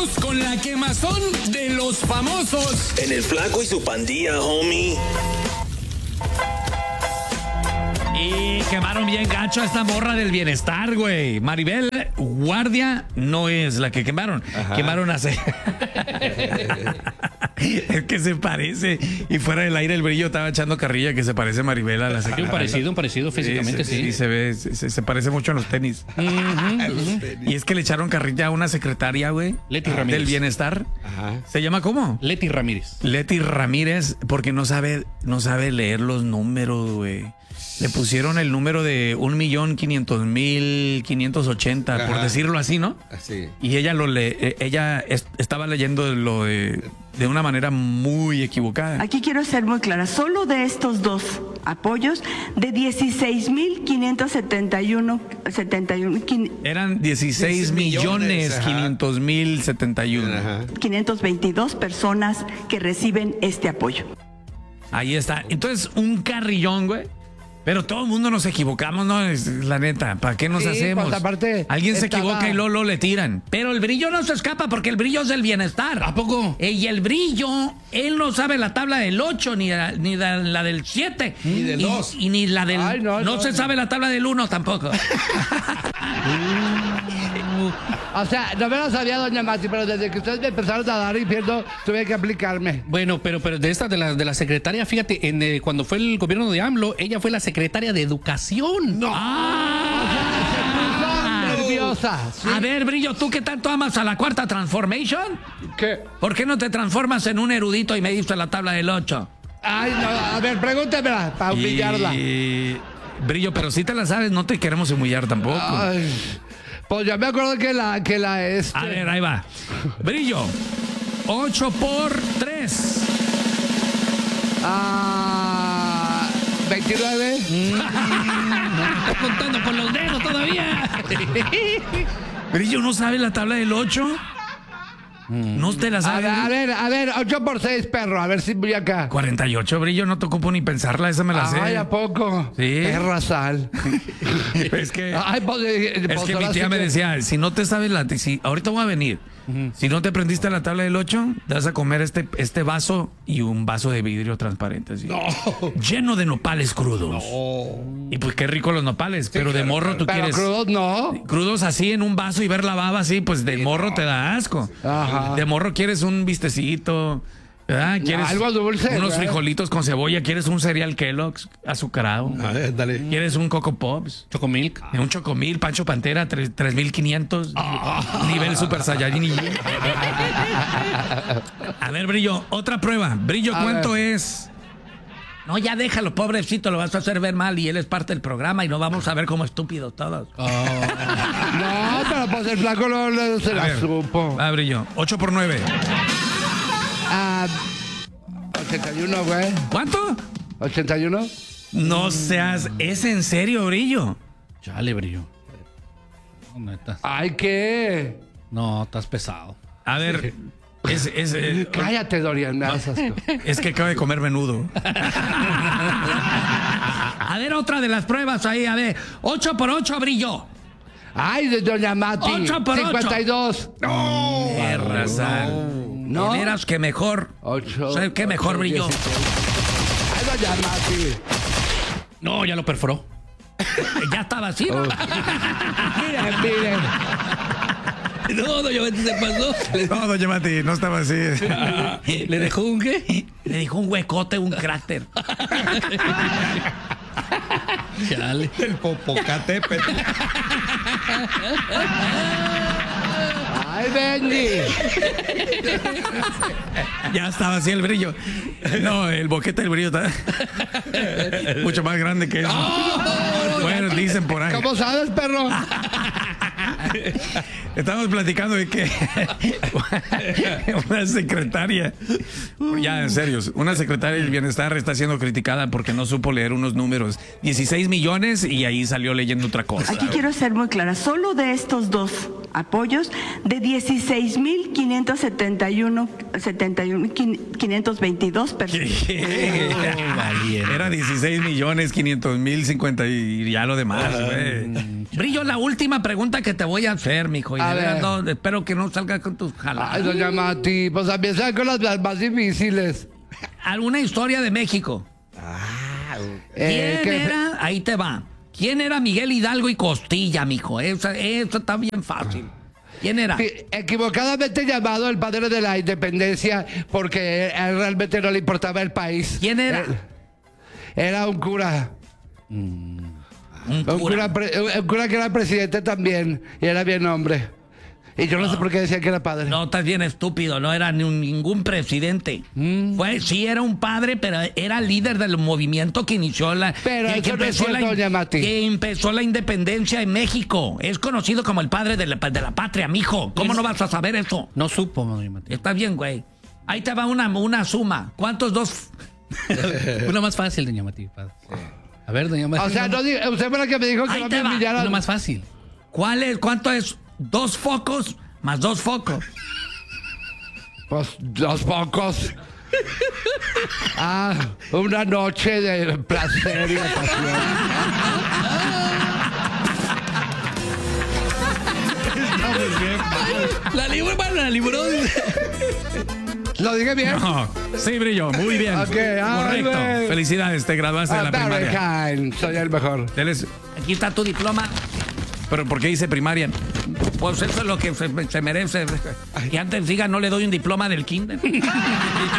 con la quemazón de los famosos. En el Flaco y su pandilla, homie. Y quemaron bien gacho a esta morra del bienestar, güey. Maribel Guardia no es la que quemaron. Ajá. Quemaron a... Es que se parece. Y fuera del aire el Brillo estaba echando carrilla que se parece a Maribel a la secretaria. Un parecido físicamente, sí. Sí, se ve, se parece mucho a los tenis. Y es que le echaron carrilla a una secretaria, güey. Leti Ramírez. Del bienestar. Ajá. ¿Se llama cómo? Leti Ramírez. Leti Ramírez, porque no sabe leer los números, güey. Le pusieron el número de 1,500,580, por decirlo así, ¿no? Así. Y ella estaba leyendo lo de una manera muy equivocada. Aquí quiero ser muy clara. Solo de estos dos apoyos, de 16,571. Eran 16,500,071. 522 personas que reciben este apoyo. Ahí está. Entonces, un carrillón, güey. Pero todo el mundo nos equivocamos, ¿no? Es la neta, ¿para qué nos hacemos? Pues aparte, alguien se equivoca y Lolo le tiran. Pero el Brillo no se escapa porque el Brillo es del bienestar. ¿A poco? Y el Brillo, él no sabe la tabla del 8, ni la del 7. Ni del 2. Y ni la del... Ay, no se sabe la tabla del 1 tampoco. O sea, no me lo sabía, doña Mati, pero desde que ustedes me empezaron a dar infierno, tuve que aplicarme. Bueno, pero de esta, de la secretaria, fíjate, cuando fue el gobierno de AMLO, ella fue la secretaria de Educación. ¡No! Nerviosa. ¿Sí? A ver, Brillo, ¿tú qué tanto amas a la Cuarta Transformation? ¿Qué? ¿Por qué no te transformas en un erudito y me diste la tabla del 8? Ay, no, a ver, pregúntemela, para humillarla. Brillo, pero si te la sabes, no te queremos humillar tampoco. Ay, pues ya me acuerdo que la A ver, ahí va. Brillo, 8 por 3. 29. Estás contando con los dedos todavía. Brillo, ¿no sabe la tabla del 8? No te la sabes. A ver, 8 por 6, perro, a ver si voy acá. 48, Brillo, no te ocupo ni pensarla, esa me la sé. Ay, ¿a poco? Sí. Perra sal. Es que, Ay, es que mi tía me decía, si no te sabes ahorita voy a venir. Si no te aprendiste la tabla del 8, te vas a comer este vaso y un vaso de vidrio transparente, así, lleno de nopales crudos. Y pues qué rico los nopales, sí, pero de morro tú quieres. Crudos no. Crudos así en un vaso y ver la baba así, pues de morro te da asco. Ajá. De morro quieres un vistecito, ¿verdad? ¿Quieres algo dulce, unos ¿verdad? Frijolitos con cebolla? ¿Quieres un cereal Kellogg's azucarado? A ver, dale. ¿Quieres un Coco Pops? Chocomilk. Un Chocomil, Pancho Pantera, 3,500. Nivel Super Saiyajin. A ver, Brillo, otra prueba. Brillo, ¿cuánto es? No, ya déjalo, pobrecito, lo vas a hacer ver mal y él es parte del programa y no vamos a ver como estúpidos todos. No, pero pues el flaco no se la supo. Va, Brillo, 8 por 9. 81, güey. ¿Cuánto? 81. No seas... ¿Es en serio, Brillo? Chale, Brillo. No, neta. Ay, ¿qué? No, estás pesado. A ver... Cállate, Dorian, me das asco. Es que acabo de comer menudo. A ver, otra de las pruebas ahí, a ver. 8 por 8, Brillo. Ay, de doña Mati. 8 por 52. No. No. De veras que mejor. 8. ¿Sabes qué mejor, Brillo? Ay, doña Mati. No, ya lo perforó. Ya estaba así, ¿no? Miren. No, doña Mati se pasó. No, doña Mati, no estaba así. ¿Le dejó un qué? Le dejó un huecote, un cráter. Chale. El Popocatépetl. Ay, Benji. Ya estaba así el Brillo. No, el boquete del Brillo está mucho más grande que eso. Bueno, dicen por ahí. ¿Cómo sabes, perro? Estamos platicando de que una secretaria, ya en serio, una secretaria del bienestar está siendo criticada porque no supo leer unos números. 16 millones y ahí salió leyendo otra cosa. Aquí quiero ser muy clara. Solo de estos dos apoyos, de 16,522 personas. Era 16,500,050 y ya lo demás, güey. Brillo, la última pregunta que te voy a hacer, mijo. Y A de veras, ver. no, espero que no salgas con tus jaladas. Ay, doña Mati, pues empiezan con las más difíciles. ¿Alguna historia de México? ¿Quién ¿qué? era? Ahí te va. ¿Quién era Miguel Hidalgo y Costilla, mijo? Eso está bien fácil. ¿Quién era? Sí, equivocadamente llamado el padre de la independencia porque a él realmente no le importaba el país. ¿Quién era? Era un cura. Un Un cura. cura que era presidente también. Y era bien hombre. Y yo no sé por qué decían que era padre. No, estás bien estúpido, no era ningún presidente. Sí era un padre, pero era líder del movimiento que inició Pero eso no es cierto, doña Mati. que empezó la independencia en México. Es conocido como el padre de la patria, mijo. ¿Cómo no vas a saber eso? No supo, doña Mati. Está bien, güey. Ahí te va una suma. ¿Cuántos dos? Una más fácil, doña Mati. A ver, doña Mati. O sea, no, usted fue la que me dijo que Ahí no te me va. humillara. Una más fácil. ¿Cuánto es 2 focos más 2 focos? Pues 2 pocos. Una noche de placer y de pasión. La libró. ¿Lo dije bien? No, sí, Brillo, muy bien. Ok, Correcto. güey. Felicidades, te graduaste de la Very primaria. kind. Soy el mejor. Aquí está tu diploma. ¿Pero por qué dice primaria? Pues eso es lo que se merece. Que antes diga, no le doy un diploma del kinder.